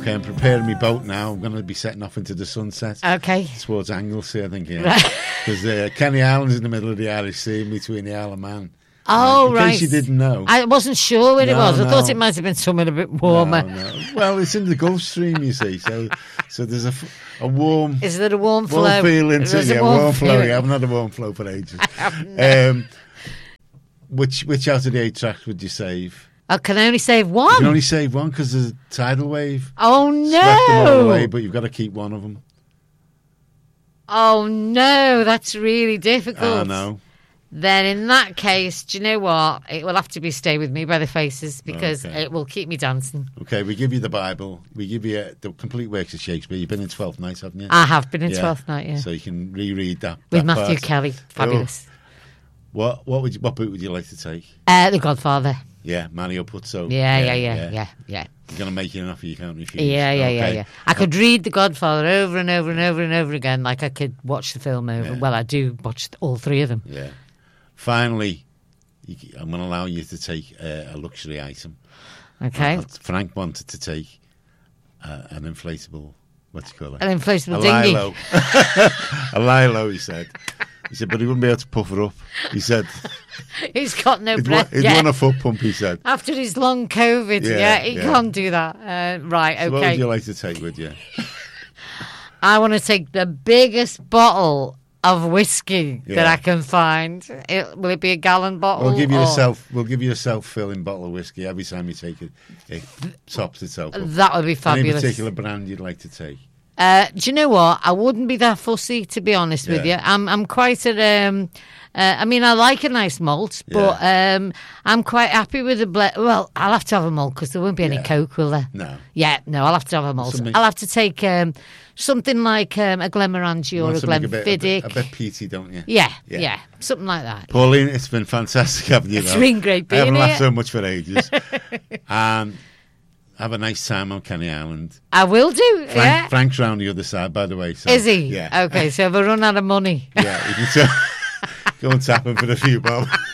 Okay, I'm preparing my boat now. I'm going to be setting off into the sunset. Okay. Towards Anglesey, I think, yeah. Right. Because Kenny Island's in the middle of the Irish Sea, in between the Isle of Man. Oh, in case you didn't know. I wasn't sure where it was. I thought no. it might have been somewhere a bit warmer. No. Well, it's in the Gulf Stream, you see. So there's a warm... Is there a warm flow? Warm feeling to There's a yeah, warm flow. feeling. Yeah, I've not had a warm flow for ages. Which out of the 8 tracks would you save? I can only save You one. can only save one because there's a tidal wave. Oh, Swept them all away, no. but you've got to keep one of them. Oh, no. That's really difficult. I know. Then in that case, do you know what? It will have to be Stay With Me by the Faces because Okay. it will keep me dancing. Okay, we give you the Bible. We give you the complete works of Shakespeare. You've been in 12th Night, haven't you? I have been in Yeah. 12th Night, yeah. So you can reread that. With that Matthew part. Kelly. Fabulous. What boot would you like to take? The Godfather. Yeah, Mario Puzo. Yeah. You're going to make it an offer you can't refuse. Yeah. Okay. I could read The Godfather over and over and over and over again, like I could watch the film over. Yeah. Well, I do watch all 3 of them. Yeah. Finally, I'm going to allow you to take a luxury item. Okay. Frank wanted to take an inflatable, what do you call it? An inflatable a dinghy. Lilo. A Lilo, he said. He said, but he wouldn't be able to puff her up. He said, He's got no he'd breath want yet. a foot pump, he said. After his long COVID, he Yeah. can't do that. Right, So what would okay. you like to take with you? I want to take the biggest bottle of whiskey that Yeah. I can find. Will it be a gallon bottle? We'll give you or- we'll give you a self-filling bottle of whiskey every time you take it. It tops itself up. That would be Any fabulous. particular brand you'd like to take? Do you know what? I wouldn't be that fussy, to be honest with you. Yeah. I'm quite at. I mean, I like a nice malt, but I'm quite happy with the Well, I'll have to have a malt because there won't be any Yeah. Coke, will there? No. Yeah, no, I'll have to have a malt. Something- I'll have to take something like a Glenmorangie or a Want something a Glenfiddich. bit peaty, don't you? Yeah, something like that. Pauline, it's been fantastic having you. It's though. been great I being haven't laughed here. so much for ages. And have a nice time on Kenny Island. I will do. Yeah. Frank's round the other side, by the way. So, Is he? Yeah. Okay, so if I run out of money. Yeah, you can go and tap him for the few bob.